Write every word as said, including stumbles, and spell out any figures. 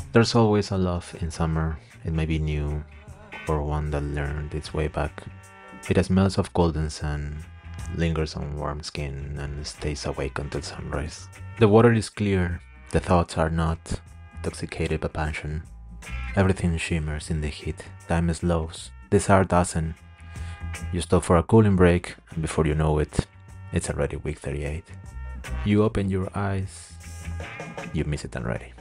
There's always a love in summer. It may be new, or one that learned its way back. It smells of golden sun, lingers on warm skin, and stays awake until sunrise. The water is clear, the thoughts are not, intoxicated by passion. Everything shimmers in the heat, time slows, desire doesn't. You stop for a cooling break, and before you know it, it's already week thirty-eight. You open your eyes, you miss it already.